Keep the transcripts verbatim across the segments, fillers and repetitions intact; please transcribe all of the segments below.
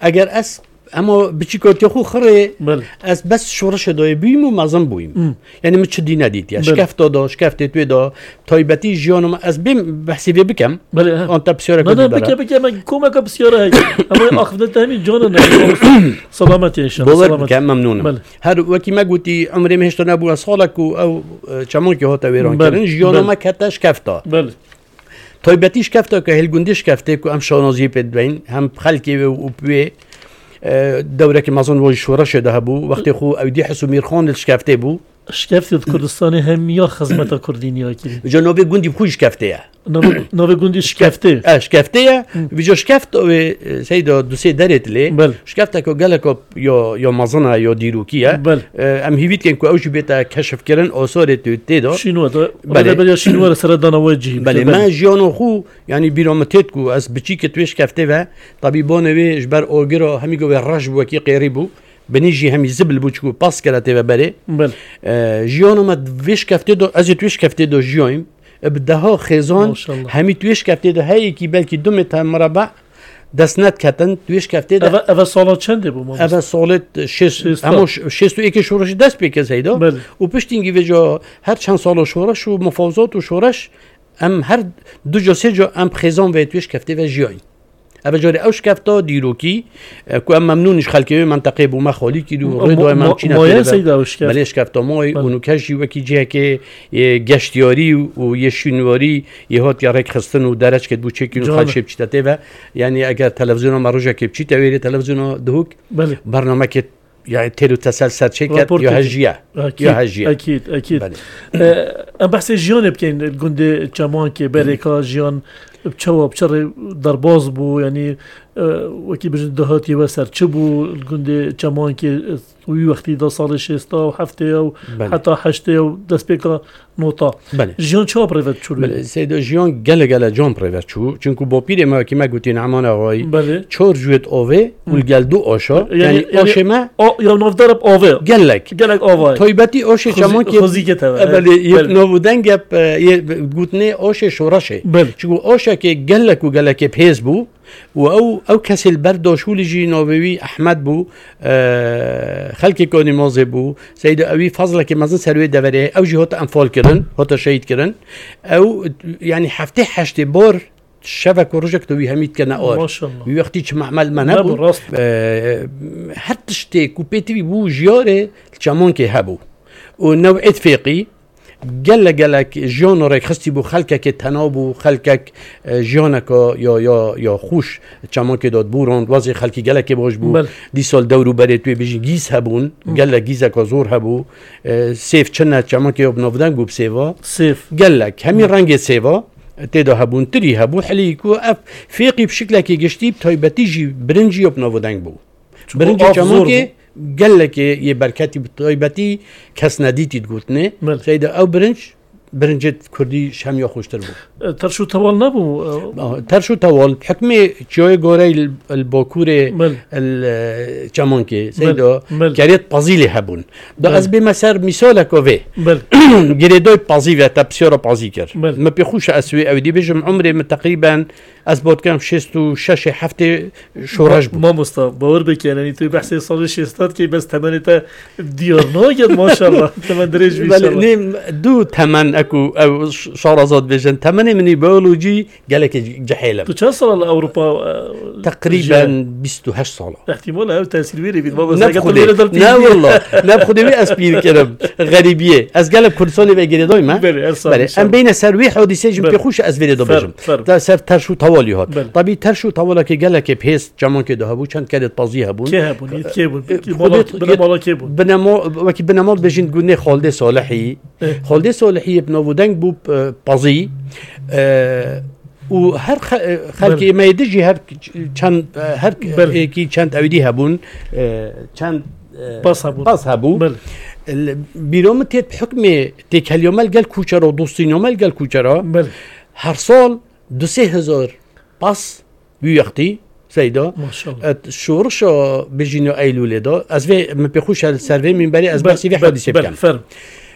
اگر اس اما بچی کاتی خو خره بله از بس شورش دای بیم و مازن بویم یعنی من چه دی ندید یا بله. شکفت دا شکفت توی دا تایبتی جیانم از بیم بحثی وی بکم بله آن تا بسیاره نه نه کدی بکه برا بکه من کمک بسیاره هی اما آخفت همین جان نه سلامتی انشالله بولر سلامتی بکم ممنونم بله هر وکی ما گوتی عمری مهشت نبود سالک و او چمان که هات ویران بله. کردن جیانم بله. کتا شکفتا بله تایبتی شکفتا که هلگوندی شکفته که هم شانازی پید بین هم خلکی و بوی دوره که مازن وای شورش ده بو وقتی خو اودی حسو میرخان شکفته بو شکفت کردستانی هم یا خدمت کردینیا کی جنوب گوندی خوش شکفته نو گوندی شکفته اه شکفته ویجا شکفت و سیدا دوسه درت لی بله شکفته که گلک یا یا مازنه یا دیروکیه بله ام هیویت کن که اوش بیتا کشف کردن آثار تو تیدا شنو هذا بله. بله بله شنو سر دانا وجهی بله ما جیانو خو یعنی بیرامتت کو از بچی که توی شکفته و طبیبان وی جبر اورگرا همی گو رش بو کی قریبو بنيجي هم يزبل بوچكو باس كراتي ببري بله جيانو ما فيش كفتي دو از تويش كفتي دو جيوم بدها خزان ما شاء الله. همي تويش كفتي دو هاي كي بلكي دو متر مربع دسنت كتن تويش كفتي دو اوا اوا سالات چنده بو ما اوا سالت شش شستا. همو شش تو ايكي شورش دست بيك زيدا بله و پشتينگي وجا هر چند سال شورش و مفاوضات و شورش ام هر دو جا سه جا ام خزان و تويش كفتي و جيوم اما جاری اوش کفتا دیروکی که ام ممنونش خلکی منطقه بو ما خالی کی دو رد و ام چینا مایه سید اوش کفت بلش کفتا مای اونو کشی وکی جه که گشتیاری و یه شینواری یه هات یا رک خستن و درج که بو چکینو جانه. خالش بچیته و یعنی اگر تلویزیون ما روزه که بچیته ویری تلویزیون دهوک بله برنامه که يعني تلو تسلسل شركات رابورت يا هجية اكيد يا هجية اكيد اكيد بله. ام بحث جيان بكين الجند چمان که بريكا جيان بچوا بچر درباز بو يعني وكي بجن دهاتي وسر چبو الجند چمان که وی وقتی دا سال شستا و هفته و بله. حتی هشته و دست بکا نوتا بله. جیان چه پریوت چوری؟ بله سيد جيان گله گله جان پریوت چو چونکو با پیر ما که ما گوتی نعمان آقای بله چور جوت آوه و گل دو آشا یعنی- يعني یعنی- آش ما آ یا نافدارب آوه گلک گلک آوه طيبتي آش چمان که خوزی که تا بله یک نبودن گپ یه گوتنه آش شورشه بله چونکو آشا که گلک و گلک پیز بو و او او کسی البرد شول جی نووی احمد بو خلکی کنی مازه بو سید اوی فضل که مزن سروی دوره او جی هات انفال کردن هات شهید کردن او یعنی هفته هشت بار شبک و رجک توی همید کنه آر ما شاء الله وی وقتی چه معمل من نبو نبود راست هر تشتی کوپیتی بو جیاره چمان که هبو و نوعیت فیقی گله گله جان را خستی بو خلکه که تنابو خلکه جانک یا یا یا خوش چمان که داد بورند واسه خلکی گله که باش بو بله. دی سال دورو بره توی بیش گیز هبون گله گیزه که زور هبو سیف چنه چمان که ابنافدن گوب سیوا سیف گله همین رنگ سیوا تدا هبون تری هبو حلی کو اف فیقی بشکل که گشتی تایبتی جی برنجی ابنافدن بو برنجی چمان که قال که یه برکتی طیبتی کس ندیدید گوتنه بله. سید او برنج برنجت کردی شم یا خوشتر بود ترشو طوال نبو ترشو طوال حکم جای گوره الباکور بله. الچمان که سید بله. کریت پازیل هبون دا بله. از به مثال مثال کوه بله گریدای پازی و تبسیار پازی کرد بله. ما بخوش اسوی او دی بجم عمر تقریبا از بود کم شست و شش هفته شورش بود ما مستا باور بکن یعنی توی بحث سال شستاد که بس تمنی تا دیار ناگد ماشاءالله تمن درج بیشتر نیم دو تمن اكو او شارزات بيجن تمني مني بيولوجي قالك جحيلم تو چند سال اروپا تقريبا بیست و هشت سال احتمال او تاثیر ویری بید ما بس نبخده لا والله نبخده بي اسبير كلام غريبيه از قلب كردستاني بيجري دايما بله ارسال بله ام بين سروي حادثه جم بله. بخوش از ویری دو بجم دا سر ترشو طوالي هات بله. طبي ترشو طوالا که قالك بهست جمان که ده بو چند كده بازي هبون که هبون که بون خودت- بنا بالا که بون بنما وكي بنمال بجين قلنا خالد صالحي إيه. خالد صالحي بنودنگ بو بازي أه و هر خلقی ما يدجي هر چند هر بله. کی چند اویدی هبون أه چند أه باس هبون. باس هبو بله بیرام تیت بحکم تکلیومل گل کوچرا و دوستینومل گل کوچرا بله هر سال دو سه هزار باس بیوقتی سیدا ماشاءالله شورشا بجینو ایلوله دا از وی مپخوش السروی من بری از بحثی وی حادثه بله بکن فرم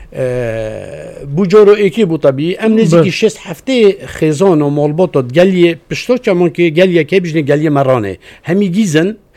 بو جارو ایکی بو طبیعی ام نزدیکی شست هفته خزان و مالباتات گلیه پشتا چمان که گلیه که بجنه گلیه مرانه همی گیزن